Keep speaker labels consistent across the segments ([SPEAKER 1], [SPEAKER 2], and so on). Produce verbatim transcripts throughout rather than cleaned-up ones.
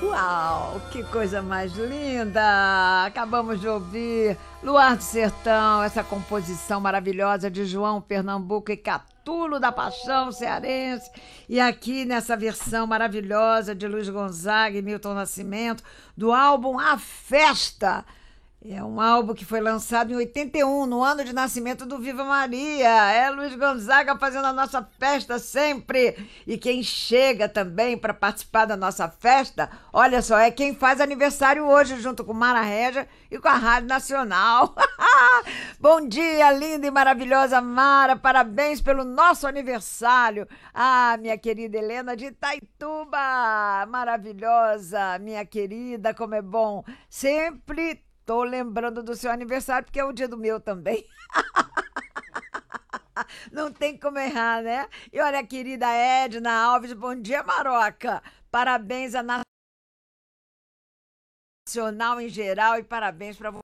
[SPEAKER 1] Uau, que coisa mais linda! Acabamos de ouvir Luar do Sertão, essa composição maravilhosa de João Pernambuco e Catulo da Paixão cearense. E aqui nessa versão maravilhosa de Luiz Gonzaga e Milton Nascimento, do álbum A Festa. É um álbum que foi lançado em oitenta e um, no ano de nascimento do Viva Maria. É Luiz Gonzaga fazendo a nossa festa sempre. E quem chega também para participar da nossa festa, olha só, é quem faz aniversário hoje, junto com Mara Régia e com a Rádio Nacional. Bom dia, linda e maravilhosa Mara. Parabéns pelo nosso aniversário. Ah, minha querida Helena de Itaituba. Maravilhosa, minha querida, como é bom. Sempre tô lembrando do seu aniversário, porque é o dia do meu também. Não tem como errar, né? E olha, a querida Edna Alves, bom dia, Maroca. Parabéns à Nacional em geral e parabéns para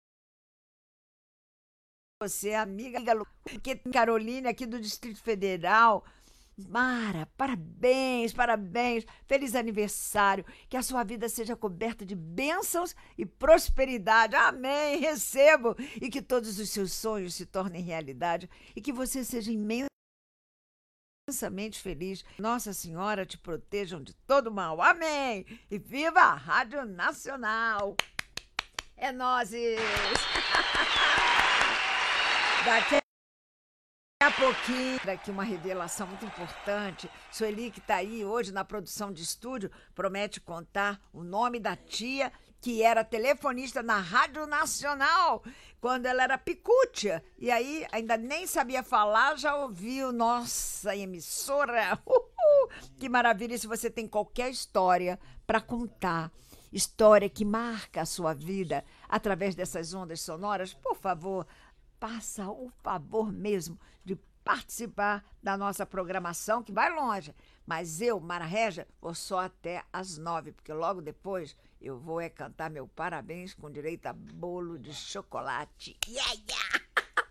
[SPEAKER 1] você, amiga que Caroline, aqui do Distrito Federal. Mara, parabéns, parabéns, feliz aniversário, que a sua vida seja coberta de bênçãos e prosperidade, amém, recebo, e que todos os seus sonhos se tornem realidade, e que você seja imensamente feliz, Nossa Senhora te protejam de todo mal, amém, e viva a Rádio Nacional, é nóis! Daqui Daqui a pouquinho, aqui uma revelação muito importante. Sueli, que está aí hoje na produção de estúdio, promete contar o nome da tia que era telefonista na Rádio Nacional, quando ela era picútia. E aí, ainda nem sabia falar, já ouviu nossa emissora. Uhul! Que maravilha! E se você tem qualquer história para contar, história que marca a sua vida através dessas ondas sonoras, por favor, faça o favor mesmo de participar da nossa programação, que vai longe. Mas eu, Mara Régia, vou só até às nove, porque logo depois eu vou é cantar meu parabéns com direito a bolo de chocolate. Yeah, yeah!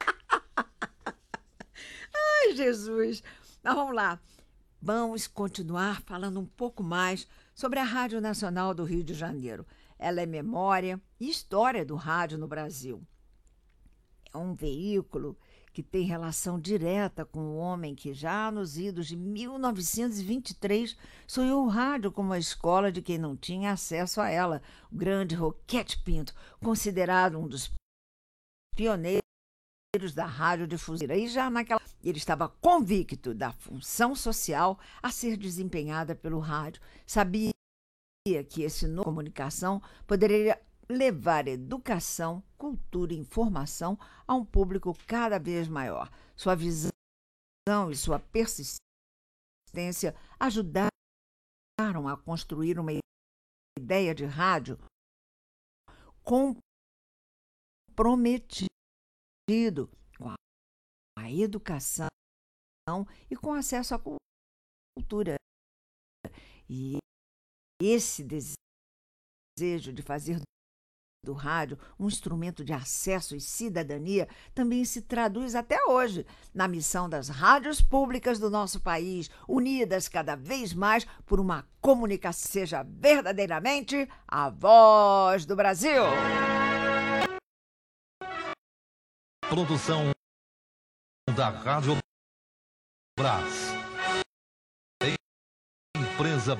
[SPEAKER 1] Ai, Jesus! Mas vamos lá. Vamos continuar falando um pouco mais sobre a Rádio Nacional do Rio de Janeiro. Ela é memória e história do rádio no Brasil. É um veículo que tem relação direta com o homem que já nos idos de mil novecentos e vinte e três sonhou o rádio como a escola de quem não tinha acesso a ela, o grande Roquete Pinto, considerado um dos pioneiros da radiodifusão. E já naquela ele estava convicto da função social a ser desempenhada pelo rádio. Sabia que esse novo comunicação poderia levar educação, cultura e informação a um público cada vez maior. Sua visão e sua persistência ajudaram a construir uma ideia de rádio comprometido com a educação e com acesso à cultura. E esse desejo de fazer do rádio um instrumento de acesso e cidadania também se traduz até hoje na missão das rádios públicas do nosso país, unidas cada vez mais por uma comunicação que seja verdadeiramente a voz do Brasil.
[SPEAKER 2] Produção da Rádio Brás. Empresa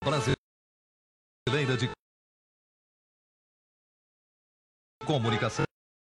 [SPEAKER 2] brasileira de comunicação.